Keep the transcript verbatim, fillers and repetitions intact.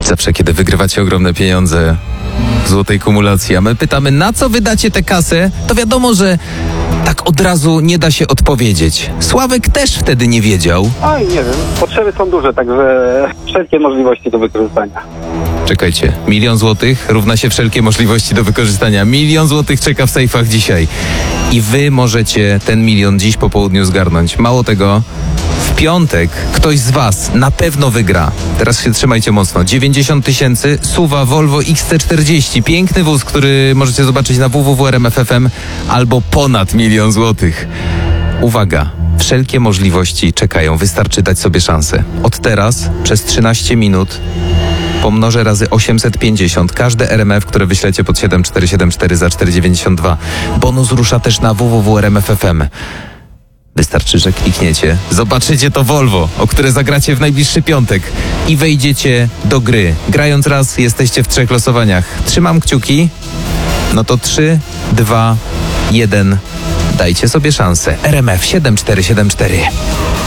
Zawsze, kiedy wygrywacie ogromne pieniądze w złotej kumulacji, a my pytamy, na co wydacie tę kasę, to wiadomo, że tak od razu nie da się odpowiedzieć. Sławek też wtedy nie wiedział. Oj, nie wiem, potrzeby są duże, także wszelkie możliwości do wykorzystania. Czekajcie, milion złotych równa się wszelkie możliwości do wykorzystania. Milion złotych czeka w sejfach dzisiaj. I wy możecie ten milion dziś po południu zgarnąć. Mało tego, w piątek ktoś z was na pewno wygra. Teraz się trzymajcie mocno. dziewięćdziesiąt tysięcy, Suwa Volvo X C czterdzieści. Piękny wóz, który możecie zobaczyć na w w w kropka r m f f m albo ponad milion złotych. Uwaga, wszelkie możliwości czekają. Wystarczy dać sobie szansę. Od teraz przez trzynaście minut pomnożę razy osiemset pięćdziesiąt. Każde R M F, które wyślecie pod siedem cztery siedem cztery za cztery dziewięćdziesiąt dwa. Bonus rusza też na w w w kropka r m f f m. Wystarczy, że klikniecie, zobaczycie to Volvo, o które zagracie w najbliższy piątek i wejdziecie do gry. Grając raz, jesteście w trzech losowaniach. Trzymam kciuki. No to trzy, dwa, jeden. Dajcie sobie szansę. R M F siedem cztery siedem cztery.